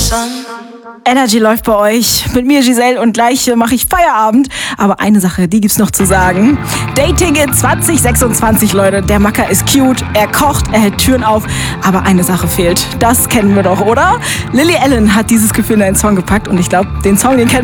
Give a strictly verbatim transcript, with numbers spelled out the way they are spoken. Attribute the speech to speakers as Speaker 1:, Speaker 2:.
Speaker 1: Energy läuft bei euch. Mit mir Giselle und gleich mache ich Feierabend. Aber eine Sache, die gibt's noch zu sagen. Dating in zwanzig sechsundzwanzig, Leute. Der Macker ist cute, er kocht, er hält Türen auf. Aber eine Sache fehlt. Das kennen wir doch, oder? Lily Allen hat dieses Gefühl in einen Song gepackt und ich glaube, den Song, den kennen